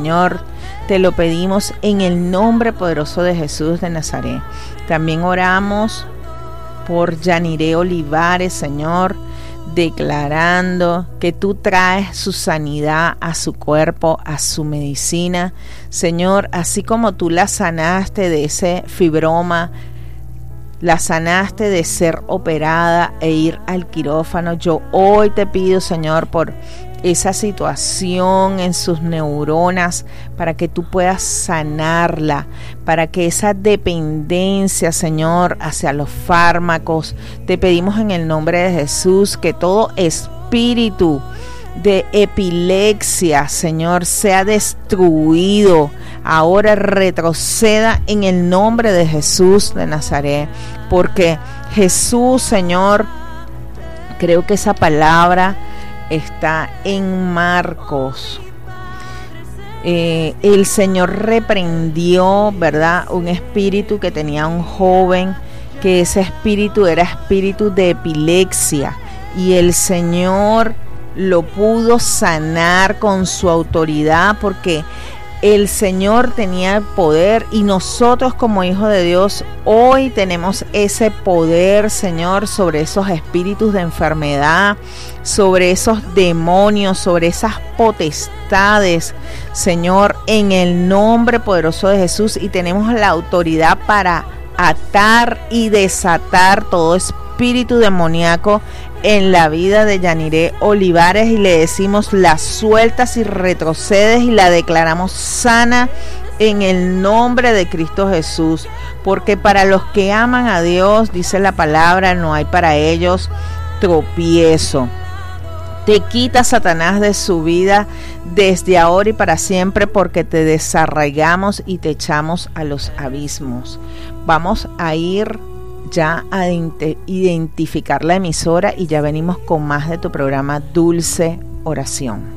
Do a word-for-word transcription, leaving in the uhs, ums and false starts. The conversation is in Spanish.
Señor, te lo pedimos en el nombre poderoso de Jesús de Nazaret. También oramos por Yaniré Olivares, Señor, declarando que tú traes su sanidad a su cuerpo, a su medicina. Señor, así como tú la sanaste de ese fibroma, la sanaste de ser operada e ir al quirófano, yo hoy te pido, Señor, por esa situación en sus neuronas, para que tú puedas sanarla, para que esa dependencia, Señor, hacia los fármacos, te pedimos en el nombre de Jesús que todo espíritu de epilepsia, Señor, sea destruido, ahora retroceda en el nombre de Jesús de Nazaret, porque Jesús, Señor, creo que esa palabra está en Marcos. Eh, el Señor reprendió, ¿verdad?, un espíritu que tenía un joven, que ese espíritu era espíritu de epilepsia, y el Señor lo pudo sanar con su autoridad, porque el Señor tenía el poder, y nosotros como hijos de Dios hoy tenemos ese poder, Señor, sobre esos espíritus de enfermedad, sobre esos demonios, sobre esas potestades, Señor, en el nombre poderoso de Jesús, y tenemos la autoridad para atar y desatar todo espíritu demoníaco en la vida de Yaniré Olivares, y le decimos: la sueltas y retrocedes, y la declaramos sana en el nombre de Cristo Jesús, porque para los que aman a Dios, dice la palabra, no hay para ellos tropiezo. Te quita, Satanás, de su vida desde ahora y para siempre, porque te desarraigamos y te echamos a los abismos. Vamos a ir ya a identificar la emisora, y ya venimos con más de tu programa Dulce Oración.